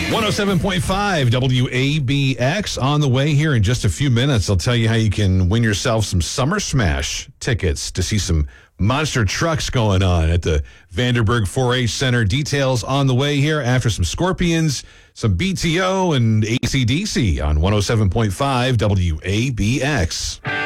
107.5 WABX on the way here in just a few minutes. I'll tell you how you can win yourself some Summer Smash tickets to see some monster trucks going on at the Vanderburg 4-H Center. Details on the way here after some Scorpions, some BTO, and AC/DC on 107.5 WABX.